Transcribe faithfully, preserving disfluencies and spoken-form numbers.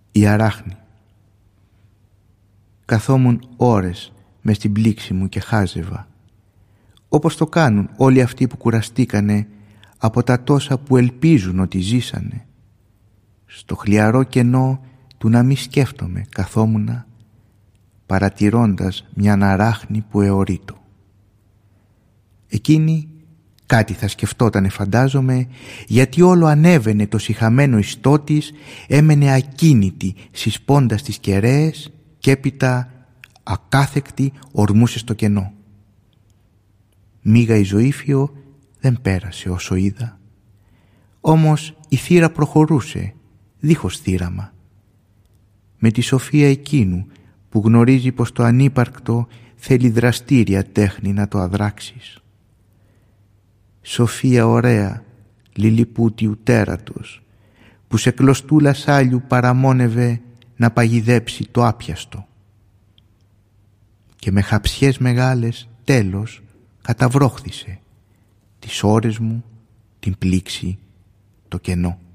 Η αράχνη. Καθόμουν ώρες μες στην πλήξη μου και χάζευα, όπως το κάνουν όλοι αυτοί που κουραστήκανε από τα τόσα που ελπίζουν ότι ζήσανε. Στο χλιαρό κενό του να μη σκέφτομαι καθόμουνα, παρατηρώντας μιαν αράχνη που εωρείτο. Εκείνη κάτι θα σκεφτότανε, φαντάζομαι, γιατί όλο ανέβαινε το σιχαμένο ιστό της, έμενε ακίνητη συσπώντας τις κεραίες και έπειτα ακάθεκτη ορμούσε στο κενό. Μίγα η ζωήφιο δεν πέρασε όσο είδα. Όμως η θύρα προχωρούσε, δίχως θύραμα. Με τη σοφία εκείνου που γνωρίζει πως το ανύπαρκτο θέλει δραστήρια τέχνη να το αδράξεις. Σοφία ωραία, λιλιπούτιου τέρατος, που σε κλωστούλα σάλιου παραμόνευε να παγιδέψει το άπιαστο. Και με χαψιές μεγάλες τέλος καταβρόχθησε τις ώρες μου, την πλήξη, το κενό.